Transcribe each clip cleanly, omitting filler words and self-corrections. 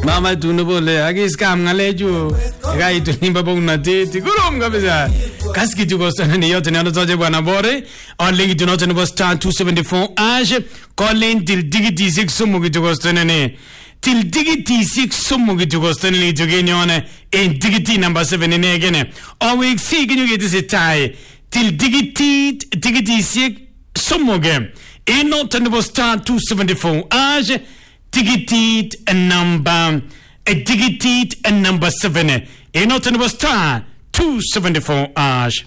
Mama tunubole akiskam ngaleju. Gai tunimba bongna tete. Kurom kabisa. Kaski tuko sana ni yote ni anotoje bwana bore. Onlingi tunote nubo star 274 ash. Calling till digiti 6 sumu tuko sana ni. Till digiti 6 sumu tuko sana ni tugeni one. In digiti number 7 in again. Or we see can you get this tie. Till digiti 6 sumu game. In not nubo star 274 ash. Digitit number 7. In not star 274 ash.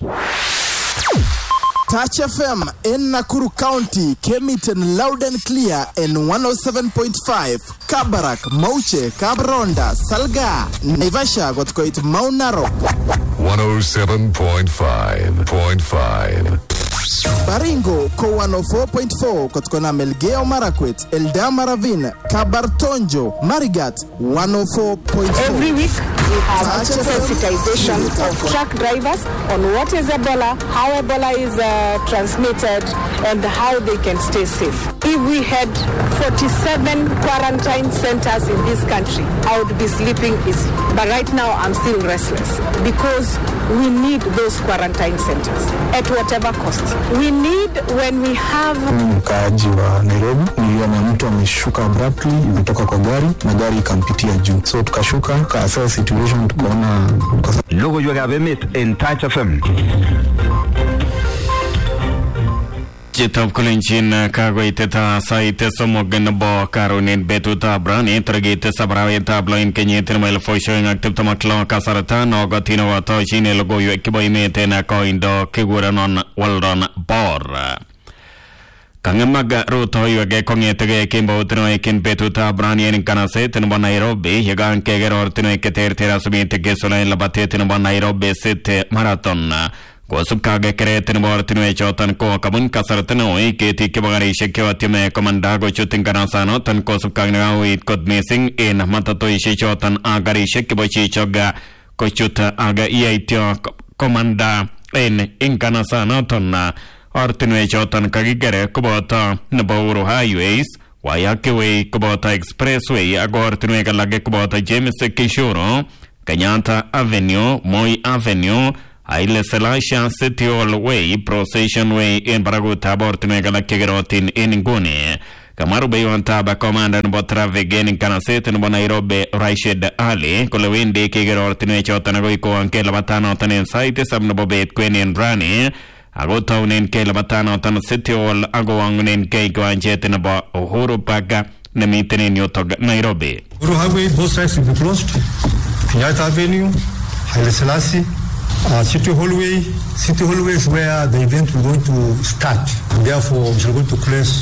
Touch FM in Nakuru County came it in loud and clear in 107.5. Kabarak, Mauche, Kabronda, Salga, Naivasha got quite Maunaro. 107.5. Baringo ko 104.4 kotkona Melgeo Marakwet, Eldama Ravine, Kabartonjo, Marigat 104.4. Every week we have sensitization of truck drivers on what is Ebola, how Ebola is transmitted, and how they can stay safe. If we had 47 quarantine centers in this country, I would be sleeping easy. But right now I'm still restless because we need those quarantine centers at whatever cost. We need when we have mkaaji wa Nairobi niliona mtu ameshuka abruptly kutoka kwa gari na gari ikampitia juu, so tukashuka tukaasess situation tukaona logo yoga bemit in Touch FM. Chitop kulinchin kagoiteta saite somogen bo karonin betuta brani tragite sabrawe tabloin kenyetin mel foishoing active tamaklo kasarata nogotino wato chine logo yo kiboimete na koindo kiguranon waldon bor. Kangemaga ruto yoge kongetege kimbo tino ekin betuta brani en kanase tin bon Nairobi yagan kegeror tino eketertera subite gesola labate tin bon Nairobi city marathon. Kosub kage kretin bortinu echotan ko kabun kasartano iketi kibagari shekwatime komandago chutin kanasano tan kosub kagna wit kod missing in matato ishechotan agari shekbochi choga kochuta aga iaityo komanda en inkanasano tonna ortinu echotan kagigere kubota naburu highways Wayakiwe kubota expressway agortinu egalage kubota James Kishoro Kenyatta Avenue Moi Avenue Aile Selasha City Hall Way, Procession Way in Baraguta Bortinegala Kigerotin in Nguni. Kamarube Wantaba Commander Botrave Genin Kanaset in Nairobi Rashid Ali, Kolewindi Kigerotin Chotanagoiko and Kelabatano Tanin Site, Samnabobet Queen in Rani, Agotown in Kelabatano Tan City Hall, Agoang in Keiko and Jetinaba, Uhuru Paga, Namitin in Yotog, Nairobi. Uhuru Highway, both sides will be closed. Kenyatta Avenue, Haile Selassie. City Hallway is where the event is going to start. Therefore, we are going to close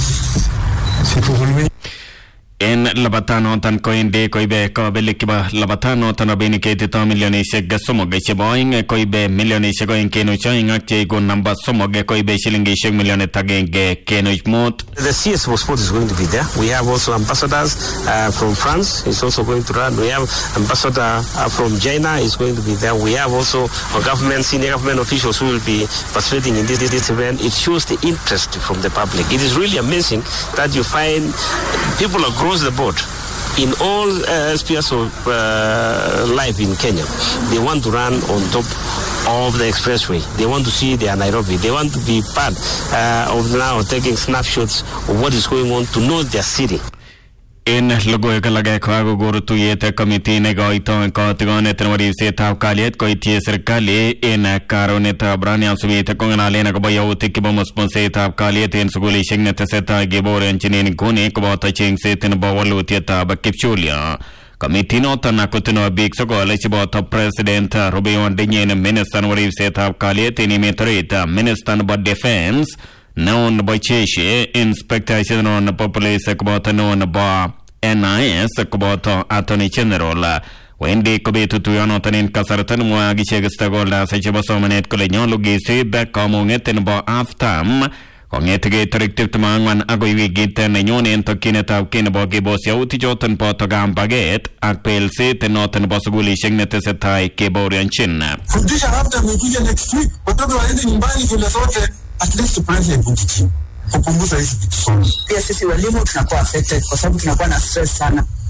City Hallway. In Labatano tan koinde koibe kabelikiba Labatano tan abenikete ta milioni somoge cheboing koibe milioni going keno chaing akche go number somoge koibe shilingi milioni tagenge keno mot. The CS sport is going to be there. We have also ambassadors from France is also going to run. We have ambassador from China is going to be there. We have also senior government officials who will be participating in this event. It shows the interest from the public. It is really amazing that you find people across the board in all spheres of life in Kenya. They want to run on top of the expressway. They want to see their Nairobi. They want to be part of now taking snapshots of what is going on to know their city. In logo kalage kwago gurutu yete committee negoito kotigone tenwari seta kaliet koitie serikali in karoneta brani asubite konganale na kobayo tikibo sponseta kaliet in suguli shignete seta gebore enchinin kuni kobota ching seten bawalu tieta bakipchulia committee nota na kutino big sogole chibota president Rubion Dinyen minister wari seta kaliet in imitorita minister of defense known by Cheshi, Inspector General of Police, Kubota known by NIS, Kubota Attorney General. Wendy Kubitu Tuyanotan Kasartan, Wagichegstagola, Sachibasomanet Collegnon, Lugisi, back among it and by aftam. Kongetige directive Mangan Agoy Gitan and Union to Kineta Kinabo Gibosia, Utijotan Potogam Baget, Akpel Sit and Northern Bosuguli Shignetesetai, Kiborian Chin. Fundisha after Mikuja next week, whatever anything in buying for the at least to present kupunguza hizi vitu. Pia sisi walimu tunakuwa affected kwa sababu tunakuwa na stress sana.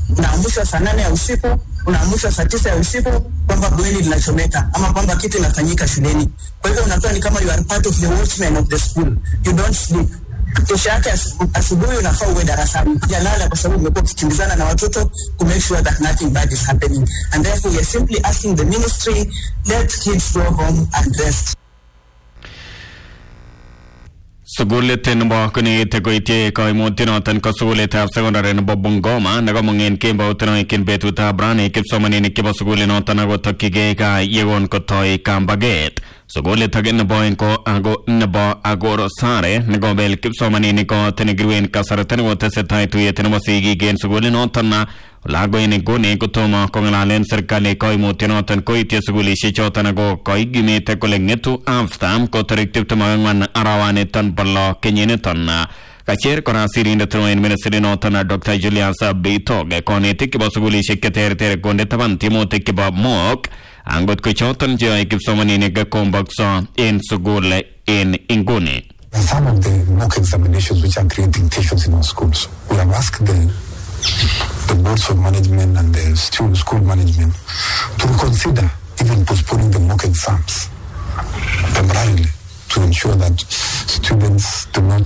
unaamushwa saa 8 ya usiku, unaamushwa saa 9 ya usiku kwamba bweni linachomeka ama kwamba kitu inafanyika shuleni. Kwa hivyo unakuwa ni kama you are part of the watchmen of the school. You don't sleep. Kesho yake asubuhi unafaa uwe darasani. Jalala kwa sababu umekuwa ukikimbizana na watoto to make sure that nothing bad is happening. And therefore we are simply asking the ministry, let kids go home and rest. Sugulitin bo kuni te koitie kaimutino tan kasugulitab secondary no Bungoma nagamungen kimba utino ikin betuta brani kipsomanini kiba sugulino tanago takige ka yegon kotoi kambaget sugulit agin bo inko ago nbo agoro sare nagobel kipsomanini ko tenigruin kasaratan wotesetai tuyetin wasigi gen sugulino tanna lago ini gune kutoma kongalalen serikali kaimutino tan koitie suguli shichotanago kaigimite kolengetu aftam ko tariktif tamawan arawane tan ballo kenyene tanna kacher kora sirinde troin ministry notana Dr. Julius Bitoge koneti kiba suguli shiketer ter gonde taban timote kiba mok angot ko chotan je kipsomanini ga kombakso in sugule in ingune. Some of the mock examinations which are creating tensions in our schools, we have asked the boards of management and the school management to consider even postponing the mock exams temporarily to ensure that students do not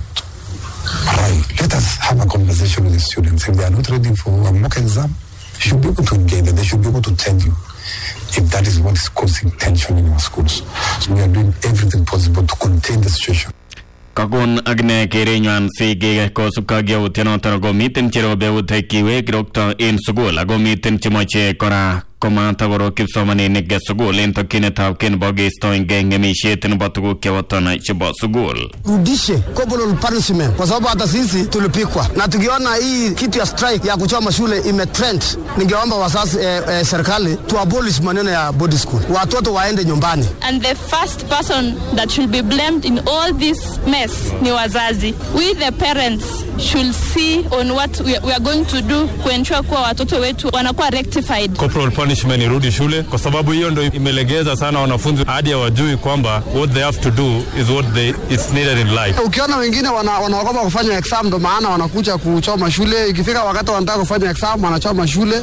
cry. Let us have a conversation with the students. If they are not ready for a mock exam, you should be able to engage them. They should be able to tell you if that is what is causing tension in our schools. So we are doing everything possible to contain the situation. Kagun agne kerenywan sige ko sukagya uteno tarago mitin chirobe utekiwe grokta in sugul ago mitin chimoche kora komanta goro kipsomani nige sugul into kinetaw kin bogisto ingenge mishetin batugu kiwatana chibo sugul. Rudishe corporal punishment kwa sababu hata sisi tulipikwa na tukiona hii kitu ya strike ya kuchoma shule imetrend, ningeomba wazazi serikali to abolish maneno ya body school, watoto waende nyumbani. And the first person that should be blamed in all this mess ni wazazi. We the parents should see on what we are going to do to ensure kuwa watoto wetu wanakuwa rectified. Corporal punishment irudi shule kwa sababu hiyo ndio imelegeza sana wanafunzi hadi hawajui kwamba what they have to do is what it's needed in life. Ukiona wengine wanaogopa kufanya exam ndo maana wanakuja kuchoma shule, ikifika wakati wanataka kufanya exam wanachoma shule.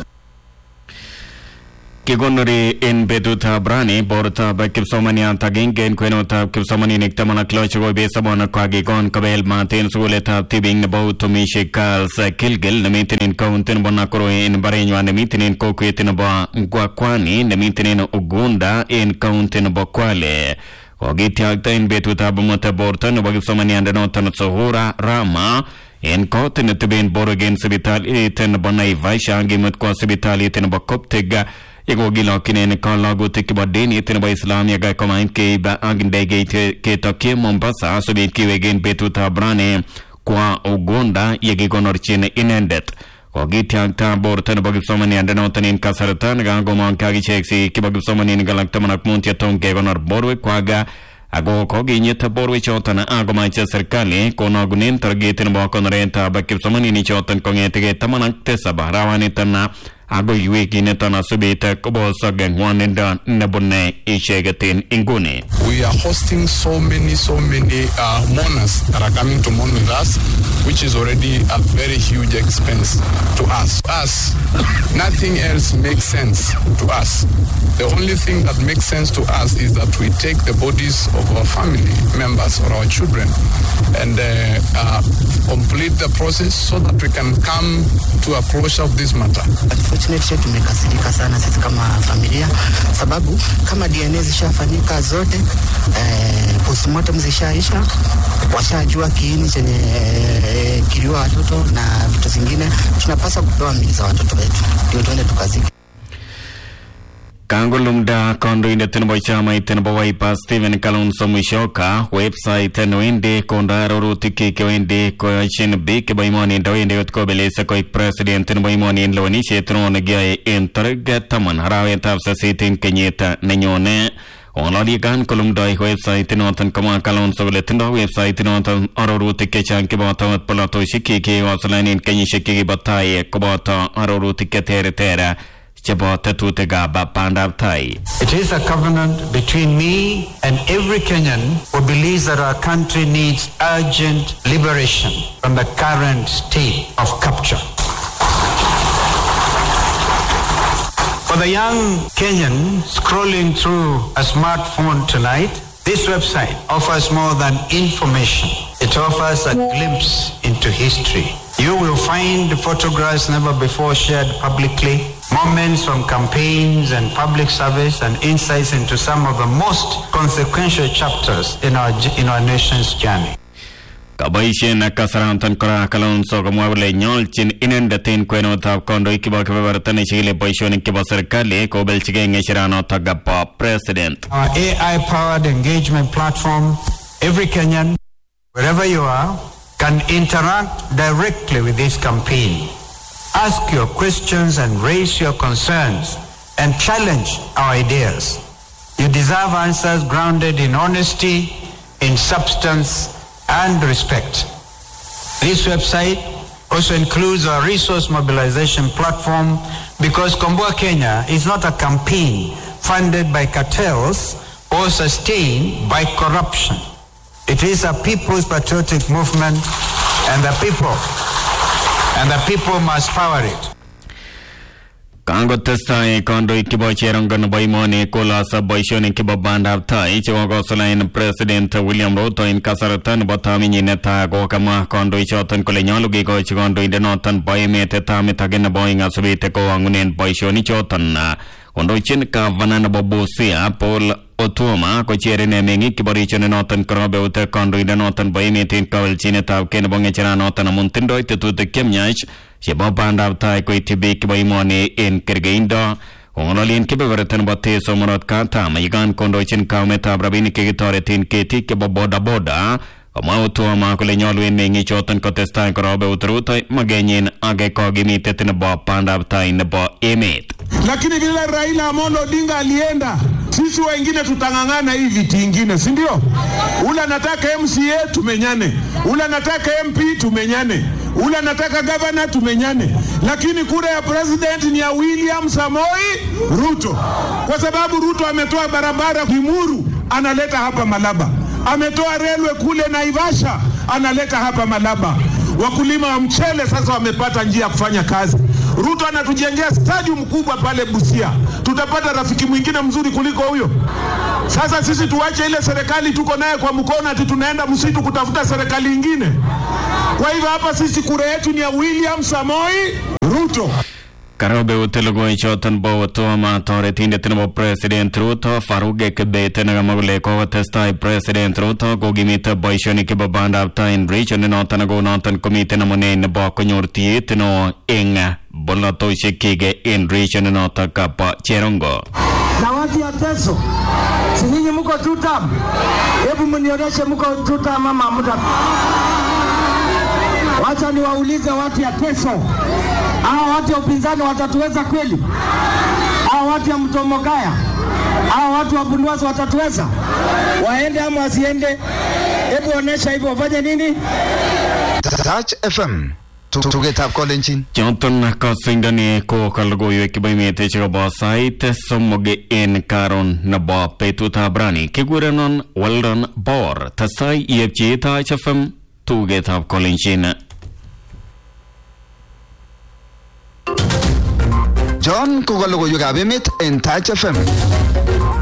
Kigonori in betuta brani borta bakipsomania tagingen kwenota kipsomani niktamana klochgo besabona kwagigon kabel matin suguleta tibing nabo tumishi kals kilgil namitinin kauntin bonakoro in barenywa namitinin kokwetin ba ngwakwani namitinin ugunda in kauntin bokwale ogitiagta in betuta bumota borta nabagipsomania ndanotan sohura rama in kotin tibin borogen sibitali ten bonai vaishangi mutko sibitali ten bakoptega Ego gila kinen kalago tekibadeni itinaba Islam yaga komain ke ba agndege ke tokie Mombasa subit kiwegen betuta brane kwa Uganda yegi gonorchine inendet. Ogitiag ta bortan bagipsomani andanotanin kasaratan gango mankagi cheksi kibagipsomani galaktamak muntia tonge gonor borwe kwaga ago kogi nyeta borwe chotana ago mancha serikali kono gunin targetin bakonrenta bakipsomani ni chotan kongetege tamanak tesaba rawani tana ago yueki netana subita kobo sagen wanenda nabone ishegatin ingune. We are hosting so many mourners that are coming to mourn with us, which is already a very huge expense to us. Nothing else makes sense to us. The only thing that makes sense to us is that we take the bodies of our family members or our children and complete the process so that we can come to a closure of this matter. Unfortunately tumekasirika sana sisi kama familia sababu kama DNA zishafanyika zote, postmortem zishaisha, washajua kiini chenye kiliwa watoto na vitu zingine, tunapaswa kupewa mili za watoto wetu ndio tuende tukazike. Kangolumda kondo inde tenboichama itenbowai pa Steven Kalonzo Musyoka website wende konda rorutiki ke wende ko chin big baimoni ndawende utko belesa ko president tenboimoni loni chetron gya interget taman harawe tafsa sitin kenyeta nenyone onali kan kolumda website notan kama Kalonzo letendo website notan rorutiki chanke bata palato shiki ke waslanin kenyishiki bataye ko bata rorutiki teretera. It is a covenant between me and every Kenyan who believes that our country needs urgent liberation from the current state of capture. For the young Kenyan scrolling through a smartphone tonight, this website offers more than information. It offers a glimpse into history. You will find photographs never before shared publicly, moments from campaigns and public service, and insights into some of the most consequential chapters in our nation's journey. Kabaishen kasarantan kora kalonso kamwabule nyolchin inendatin kwenotap kondo ikiba kebebertani chigile baishoni kiba serikali ko belchige ngeshirano tagapa president. Our AI-powered engagement platform, every Kenyan, wherever you are, can interact directly with this campaign. Ask your questions and raise your concerns and challenge our ideas. You deserve answers grounded in honesty, in substance, and respect. This website also includes our resource mobilization platform because Komboa Kenya is not a campaign funded by cartels or sustained by corruption. It is a people's patriotic movement, and the people must power it. Kango testai kondo ikiba cherongan baimoni kola sa baishoni kiba bandapta ichiwago sulain President William Ruto in kasaratan batami neta go kama kondo ichotan kole nyalugi go chikondo indenotan baimete tamitagena boinga subite ko angunen baishoni chotan kondo chin ka vanana bobusia Paul Otoma ko cherine mengi kibarichone notan krobe ute kondo indenotan baimetin kawal chineta ken bongechana notan muntindo itutute kemnyach Sheba bandapta ko itibi kibaimoni in Kirgaindo Onolin kibeverten bate somonot kata mayigan kondo chin kaumeta brabini kegitoretin keti kibaboda boda Kama Otoma kule nyolwin mengi chotan kotestai krobe uteruta magenyin age kogimitetin ba bandapta in ba emet. Lakini vile Raila Amolo Odinga alienda, sisi wengine tutangangana hii viti ingine, si ndio? Ule anataka MCA tumenyane, ule anataka MP tumenyane, ule anataka governor tumenyane, lakini kura ya president ni ya William Samoei Ruto. Kwa sababu Ruto ametoa barabara Kimuru, analeta hapa Malaba. Ametoa railway kule Naivasha, analeta hapa Malaba. Wakulima wa mchele sasa wamepata njia ya kufanya kazi. Ruto anatujengea stadium kubwa pale Busia. Tutapata rafiki mwingine mzuri kuliko huyo. Sasa sisi tuache ile serikali tuko naye kwa mkono ati tunaenda msitu kutafuta serikali nyingine. Kwa hivyo hapa sisi kura yetu ni ya William Samoei Ruto. Karobe utelugo ichotan bo Otoma toretinde tinabo President Ruto Faruge kebete nagamagule ko testai President Ruto go gimite baishoni ke babanda apta in region notan go notan komite namone ne ba konyorti tino enga bolato shekige in region nota kapa cherongo na watu ya Teso si nyinyi mko tutam hebu mnionyeshe mko tutam mama muda wacha niwaulize watu ya Teso hao watu wa upinzani watatuweza kweli? Hao watu ya Mtomogaya, hao watu wa Bunduwazi watatuweza? Waende ama wasiende? Hebu onesha hivyo wafanye nini? Touch FM tugetap kolenjin Jonton kasindani ko kalgoyo kibaimete chaba site somoge en karon na ba petuta brani kigurenon weldon bor tasai yepchi Touch FM tugetap kolenjin John Kugalogo Yugabemit in Touch FM.